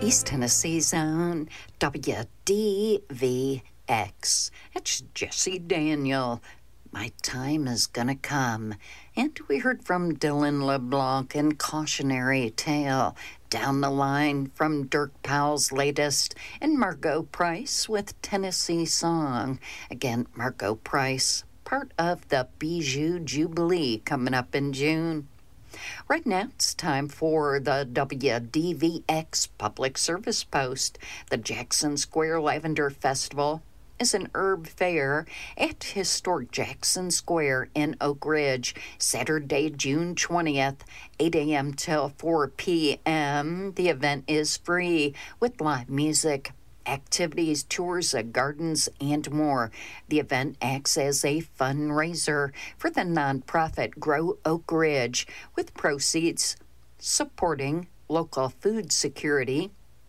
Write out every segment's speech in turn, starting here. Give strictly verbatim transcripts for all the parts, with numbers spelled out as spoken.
East Tennessee's own W D V X. It's Jesse Daniel. My time is gonna come. And we heard from Dylan LeBlanc in Cautionary Tale. Down the line from Dirk Powell's latest, and Margot Price with Tennessee Song. Again, Margot Price, part of the Bijou Jubilee coming up in June. Right now, it's time for the W D V X Public Service Post. The Jackson Square Lavender Festival is an herb fair at historic Jackson Square in Oak Ridge, Saturday, June twentieth, eight a.m. till four p.m. The event is free with live music, activities, tours of gardens, and more. The event acts as a fundraiser for the nonprofit Grow Oak Ridge, with proceeds supporting local food security,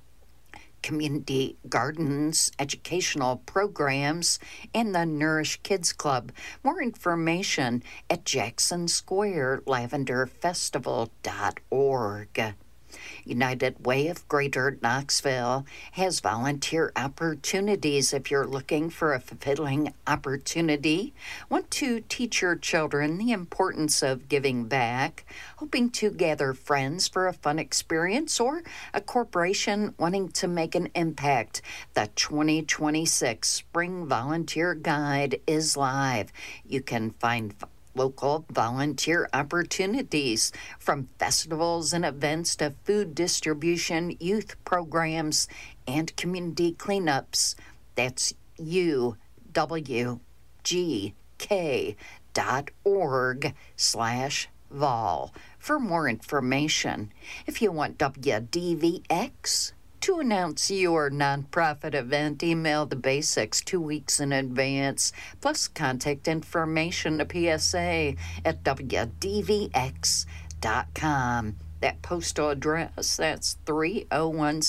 community gardens, educational programs, and the Nourish Kids Club. More information at jackson square lavender festival dot org. United Way of Greater Knoxville has volunteer opportunities if you're looking for a fulfilling opportunity, want to teach your children the importance of giving back, hoping to gather friends for a fun experience, or a corporation wanting to make an impact. The twenty twenty-six Spring Volunteer Guide is live. You can find local volunteer opportunities, from festivals and events to food distribution, youth programs, and community cleanups. That's U W G K dot org slash vol for more information. If you want W D V X to announce your nonprofit event, email the basics two weeks in advance, plus contact information to P S A at W D V X dot com. That postal address, that's three oh one